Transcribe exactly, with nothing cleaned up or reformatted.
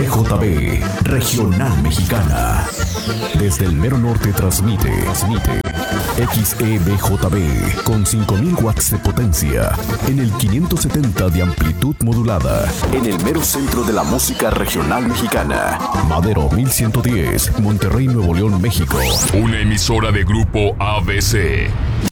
J B, Regional Mexicana. Desde el mero norte transmite, transmite X E B J B con cinco mil watts de potencia en el quinientos setenta de amplitud modulada en el mero centro de la música regional mexicana. Madero mil ciento diez, Monterrey, Nuevo León, México. Una emisora de Grupo A B C.